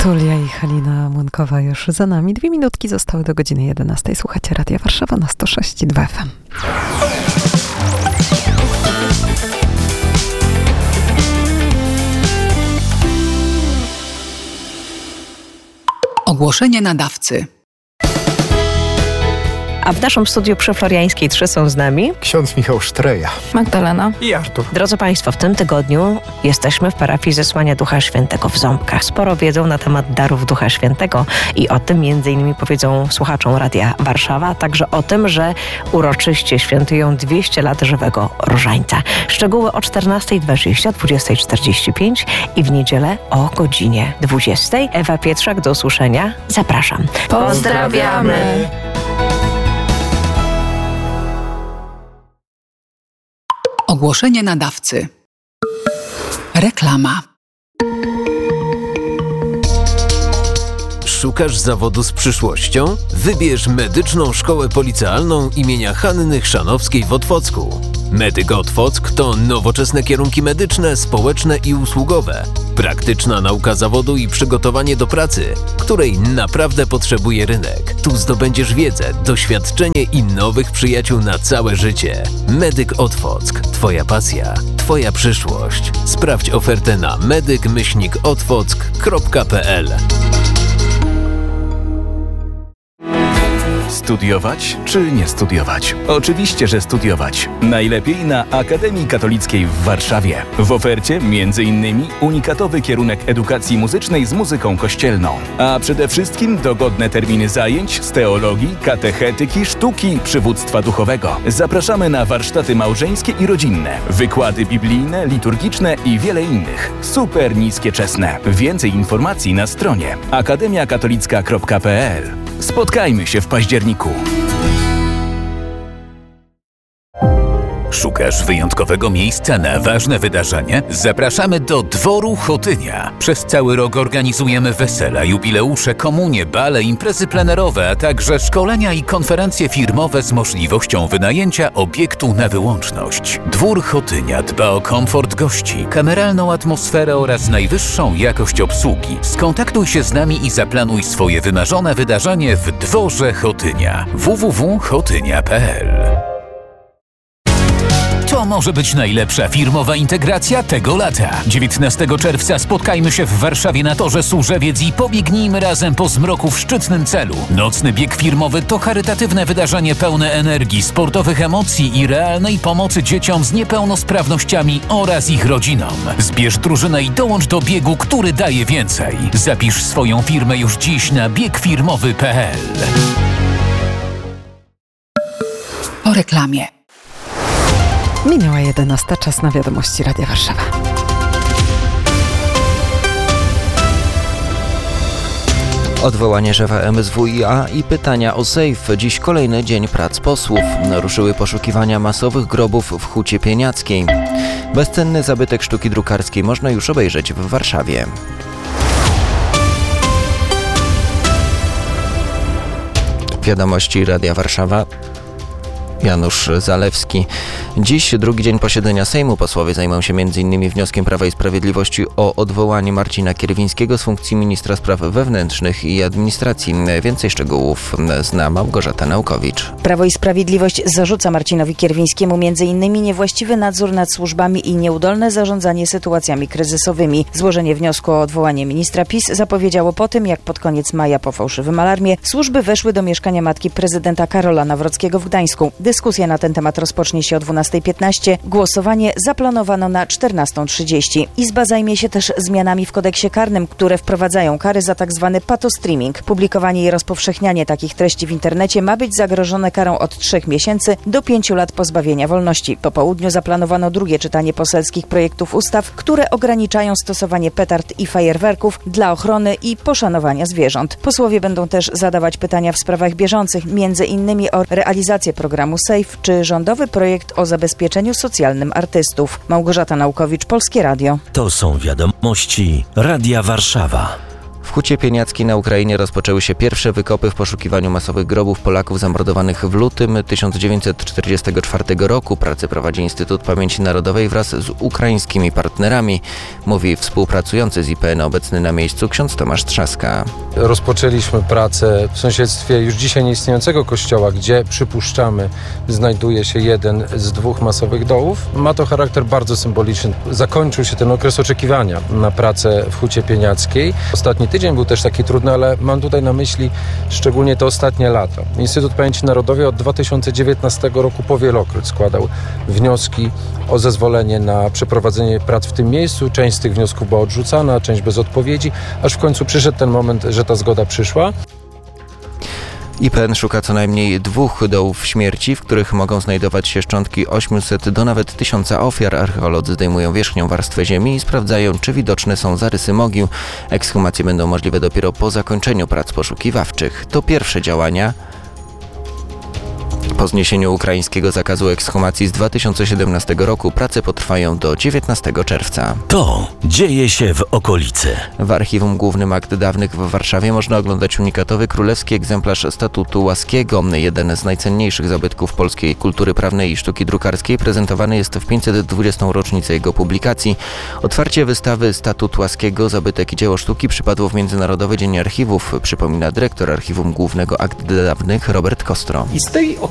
Tulia i Halina Młynkowa już za nami. 2 minutki zostały do godziny 11. Słuchacie Radia Warszawa na 106,2 FM. Ogłoszenie nadawcy. A w naszym studiu przy Floriańskiej 3 są z nami ksiądz Michał Sztreja, Magdalena i Artur. Drodzy Państwo, w tym tygodniu jesteśmy w parafii Zesłania Ducha Świętego w Ząbkach. Sporo wiedzą na temat darów Ducha Świętego i o tym m.in. powiedzą słuchaczom Radia Warszawa, a także o tym, że uroczyście świętują 200 lat żywego różańca. Szczegóły o 14:20, 20:45 i w niedzielę o godzinie 20. Ewa Pietrzak, do usłyszenia. Zapraszam. Pozdrawiamy! Ogłoszenie nadawcy. Reklama. Szukasz zawodu z przyszłością? Wybierz Medyczną Szkołę Policealną imienia Hanny Chrzanowskiej w Otwocku. Medyk Otwock to nowoczesne kierunki medyczne, społeczne i usługowe. Praktyczna nauka zawodu i przygotowanie do pracy, której naprawdę potrzebuje rynek. Tu zdobędziesz wiedzę, doświadczenie i nowych przyjaciół na całe życie. Medyk Otwock. Twoja pasja, Twoja przyszłość. Sprawdź ofertę na medyk-otwock.pl. Studiować czy nie studiować? Oczywiście, że studiować. Najlepiej na Akademii Katolickiej w Warszawie. W ofercie m.in. unikatowy kierunek edukacji muzycznej z muzyką kościelną. A przede wszystkim dogodne terminy zajęć z teologii, katechetyki, sztuki, przywództwa duchowego. Zapraszamy na warsztaty małżeńskie i rodzinne, wykłady biblijne, liturgiczne i wiele innych. Super niskie czesne. Więcej informacji na stronie akademiakatolicka.pl. Spotkajmy się w październiku. Szukasz wyjątkowego miejsca na ważne wydarzenie? Zapraszamy do Dworu Chotynia. Przez cały rok organizujemy wesela, jubileusze, komunie, bale, imprezy plenerowe, a także szkolenia i konferencje firmowe z możliwością wynajęcia obiektu na wyłączność. Dwór Chotynia dba o komfort gości, kameralną atmosferę oraz najwyższą jakość obsługi. Skontaktuj się z nami i zaplanuj swoje wymarzone wydarzenie w Dworze Chotynia. www.chotynia.pl. To może być najlepsza firmowa integracja tego lata. 19 czerwca spotkajmy się w Warszawie na Torze Służewiec i pobiegnijmy razem po zmroku w szczytnym celu. Nocny bieg firmowy to charytatywne wydarzenie pełne energii, sportowych emocji i realnej pomocy dzieciom z niepełnosprawnościami oraz ich rodzinom. Zbierz drużynę i dołącz do biegu, który daje więcej. Zapisz swoją firmę już dziś na biegfirmowy.pl. Po reklamie. Minęła 11, czas na wiadomości Radia Warszawa. Odwołanie szefa MSWiA i pytania o sejf. Dziś kolejny dzień prac posłów. Ruszyły poszukiwania masowych grobów w Hucie Pieniackiej. Bezcenny zabytek sztuki drukarskiej można już obejrzeć w Warszawie. Wiadomości Radia Warszawa. Janusz Zalewski. Dziś drugi dzień posiedzenia Sejmu. Posłowie zajmą się m.in. wnioskiem Prawa i Sprawiedliwości o odwołanie Marcina Kierwińskiego z funkcji ministra spraw wewnętrznych i administracji. Więcej szczegółów zna Małgorzata Naukowicz. Prawo i Sprawiedliwość zarzuca Marcinowi Kierwińskiemu m.in. niewłaściwy nadzór nad służbami i nieudolne zarządzanie sytuacjami kryzysowymi. Złożenie wniosku o odwołanie ministra PiS zapowiedziało po tym, jak pod koniec maja po fałszywym alarmie służby weszły do mieszkania matki prezydenta Karola Nawrockiego w Gdańsku. Dyskusja na ten temat rozpocznie się o 12:15. Głosowanie zaplanowano na 14:30. Izba zajmie się też zmianami w kodeksie karnym, które wprowadzają kary za tzw. patostreaming. Publikowanie i rozpowszechnianie takich treści w internecie ma być zagrożone karą od 3 miesięcy do 5 lat pozbawienia wolności. Po południu zaplanowano drugie czytanie poselskich projektów ustaw, które ograniczają stosowanie petard i fajerwerków dla ochrony i poszanowania zwierząt. Posłowie będą też zadawać pytania w sprawach bieżących, m.in. o realizację programu SAFE czy rządowy projekt o zabezpieczeniu socjalnym artystów. Małgorzata Naukowicz, Polskie Radio. To są wiadomości Radia Warszawa. W Hucie Pieniackiej na Ukrainie rozpoczęły się pierwsze wykopy w poszukiwaniu masowych grobów Polaków zamordowanych w lutym 1944 roku. Pracę prowadzi Instytut Pamięci Narodowej wraz z ukraińskimi partnerami, mówi współpracujący z IPN obecny na miejscu ksiądz Tomasz Trzaska. Rozpoczęliśmy pracę w sąsiedztwie już dzisiaj nieistniejącego kościoła, gdzie przypuszczamy znajduje się jeden z 2 masowych dołów. Ma to charakter bardzo symboliczny. Zakończył się ten okres oczekiwania na pracę w Hucie Pieniackiej. Ostatni tydzień był też taki trudny, ale mam tutaj na myśli szczególnie te ostatnie lata. Instytut Pamięci Narodowej od 2019 roku powielokroć składał wnioski o zezwolenie na przeprowadzenie prac w tym miejscu. Część z tych wniosków była odrzucana, część bez odpowiedzi, aż w końcu przyszedł ten moment, że ta zgoda przyszła. IPN szuka co najmniej 2 dołów śmierci, w których mogą znajdować się szczątki 800 do nawet 1000 ofiar. Archeolodzy zdejmują wierzchnią warstwę ziemi i sprawdzają, czy widoczne są zarysy mogił. Ekshumacje będą możliwe dopiero po zakończeniu prac poszukiwawczych. To pierwsze działania po zniesieniu ukraińskiego zakazu ekshumacji z 2017 roku. Prace potrwają do 19 czerwca. To dzieje się w okolicy. W Archiwum Głównym Akt Dawnych w Warszawie można oglądać unikatowy królewski egzemplarz statutu łaskiego. Jeden z najcenniejszych zabytków polskiej kultury prawnej i sztuki drukarskiej prezentowany jest w 520. rocznicę jego publikacji. Otwarcie wystawy Statut Łaskiego, zabytek i dzieło sztuki przypadło w Międzynarodowy Dzień Archiwów, przypomina dyrektor Archiwum Głównego Akt Dawnych Robert Kostro. I z tej